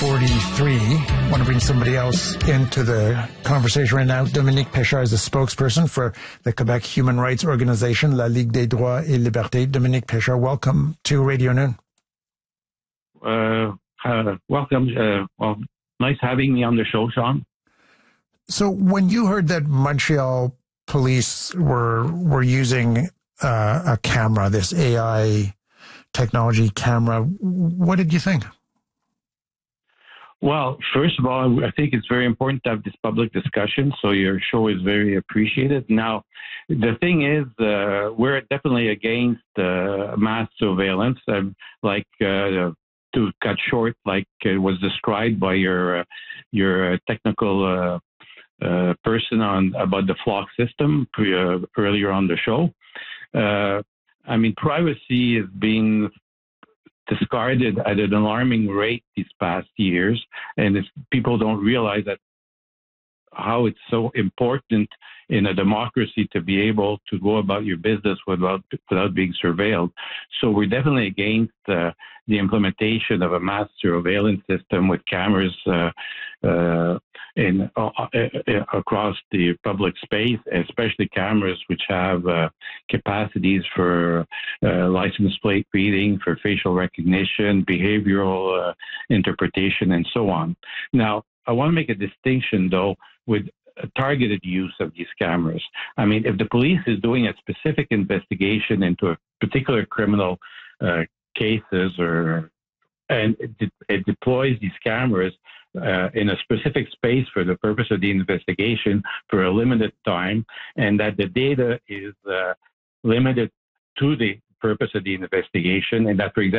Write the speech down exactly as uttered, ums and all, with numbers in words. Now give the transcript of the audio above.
forty-three. I want to bring somebody else into the conversation right now. Dominique Péchard is a spokesperson for the Quebec human rights organization, La Ligue des droits et libertés. Dominique Péchard, welcome to Radio Noon. Uh, uh, welcome. Uh, well, nice having me on the show, Sean. So when you heard that Montreal police were were using uh, a camera, this A I technology camera, what did you think? Well, first of all, I think it's very important to have this public discussion, so your show is very appreciated. Now, the thing is, uh, we're definitely against uh, mass surveillance, uh, like uh, to cut short, like it was described by your uh, your technical uh, uh, person on about the flock system pre, uh, earlier on the show. Uh, I mean, privacy is being discarded at an alarming rate these past years, and it's, people don't realize that how it's so important in a democracy to be able to go about your business without without being surveilled. So we're definitely against uh, the implementation of a mass surveillance system with cameras uh, uh, in uh, uh, across the public space, especially cameras which have uh, capacities for uh, license plate reading, for facial recognition, behavioral uh, interpretation, and so on. Now, I want to make a distinction, though, with a targeted use of these cameras. I mean, if the police is doing a specific investigation into a particular criminal uh, cases, or and it, de- it deploys these cameras uh, in a specific space for the purpose of the investigation for a limited time, and that the data is uh, limited to the purpose of the investigation, and that, for example,